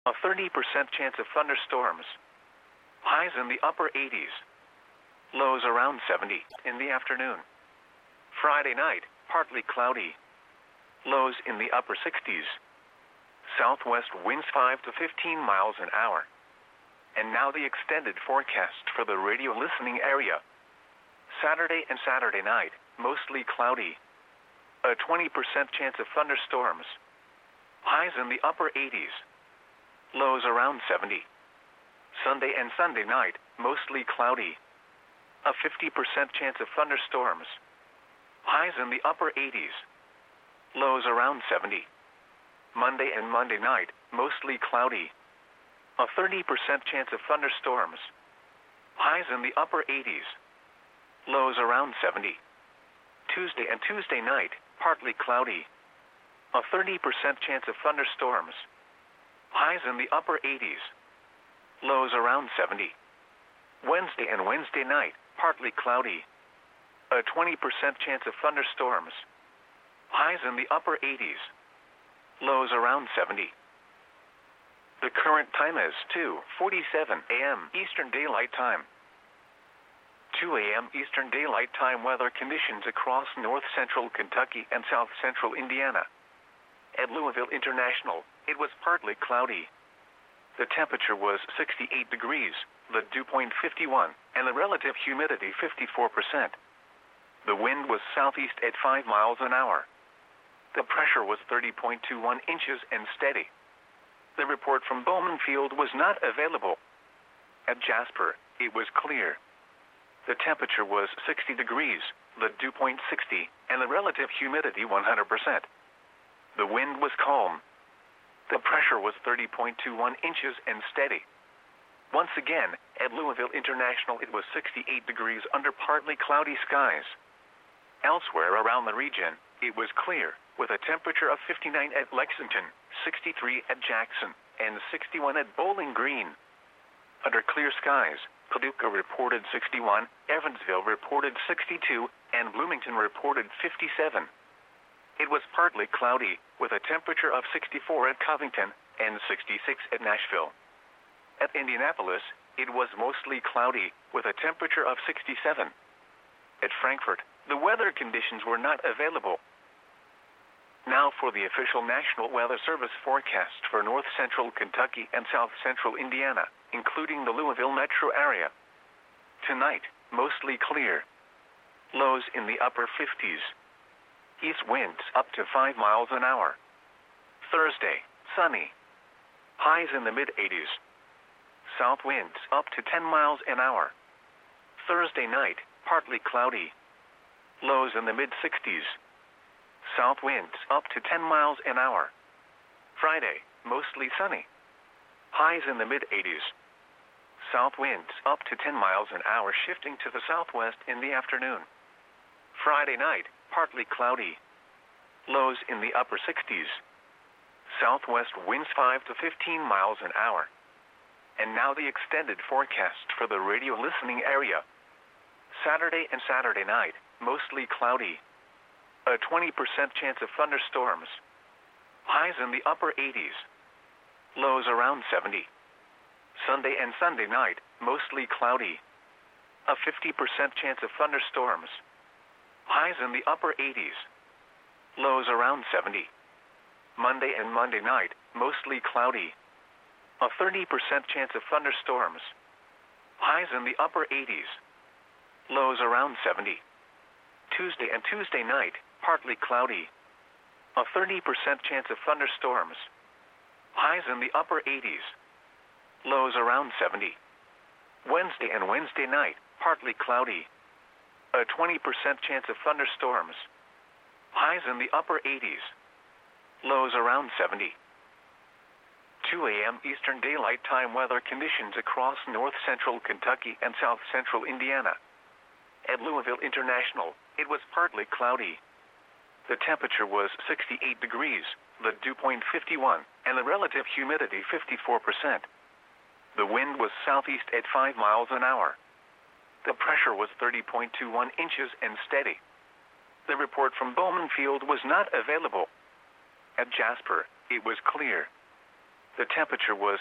A 30% chance of thunderstorms. Highs in the upper 80s. Lows around 70 in the afternoon. Friday night, partly cloudy. Lows in the upper 60s. Southwest winds 5 to 15 miles an hour. And now the extended forecast for the radio listening area. Saturday and Saturday night, mostly cloudy. A 20% chance of thunderstorms. Highs in the upper 80s. Lows around 70. Sunday and Sunday night, mostly cloudy. A 50% chance of thunderstorms. Highs in the upper 80s. Lows around 70. Monday and Monday night, mostly cloudy. A 30% chance of thunderstorms. Highs in the upper 80s. Lows around 70. Tuesday and Tuesday night, partly cloudy. A 30% chance of thunderstorms. Highs in the upper 80s. Lows around 70. Wednesday and Wednesday night, partly cloudy. A 20% chance of thunderstorms. Highs in the upper 80s. Lows around 70. The current time is 2:47 a.m. Eastern Daylight Time. 2 a.m. Eastern Daylight Time weather conditions across north central Kentucky and south central Indiana. At Louisville International, it was partly cloudy. The temperature was 68 degrees, the dew point 51, and the relative humidity 54%. The wind was southeast at 5 miles an hour. The pressure was 30.21 inches and steady. The report from Bowman Field was not available. At Jasper, it was clear. The temperature was 60 degrees, the dew point 60, and the relative humidity 100%. The wind was calm. The pressure was 30.21 inches and steady. Once again, at Louisville International, it was 68 degrees under partly cloudy skies. Elsewhere around the region, it was clear, with a temperature of 59 at Lexington, 63 at Jackson, and 61 at Bowling Green. Under clear skies, Paducah reported 61, Evansville reported 62, and Bloomington reported 57. It was partly cloudy, with a temperature of 64 at Covington and 66 at Nashville. At Indianapolis, it was mostly cloudy, with a temperature of 67. At Frankfort, the weather conditions were not available. Now for the official National Weather Service forecast for north central Kentucky and south central Indiana, including the Louisville metro area. Tonight, mostly clear. Lows in the upper 50s. East winds up to 5 miles an hour. Thursday, sunny. Highs in the mid-80s. South winds up to 10 miles an hour. Thursday night, partly cloudy. Lows in the mid-60s. South winds up to 10 miles an hour. Friday, mostly sunny. Highs in the mid-80s. South winds up to 10 miles an hour, shifting to the southwest in the afternoon. Friday night, partly cloudy. Lows in the upper 60s. Southwest winds 5 to 15 miles an hour. And now the extended forecast for the radio listening area. Saturday and Saturday night, mostly cloudy. A 20% chance of thunderstorms. Highs in the upper 80s. Lows around 70. Sunday and Sunday night, mostly cloudy. A 50% chance of thunderstorms. Highs in the upper 80s. Lows around 70. Monday and Monday night, mostly cloudy. A 30% chance of thunderstorms. Highs in the upper 80s. Lows around 70. Tuesday and Tuesday night, partly cloudy. A 30% chance of thunderstorms. Highs in the upper 80s. Lows around 70. Wednesday and Wednesday night, partly cloudy. A 20% chance of thunderstorms. Highs in the upper 80s. Lows around 70. 2 a.m. Eastern Daylight Time weather conditions across north central Kentucky and south central Indiana. At Louisville International, it was partly cloudy. The temperature was 68 degrees, the dew point 51, and the relative humidity 54%. The wind was southeast at 5 miles an hour. The pressure was 30.21 inches and steady. The report from Bowman Field was not available. At Jasper, it was clear. The temperature was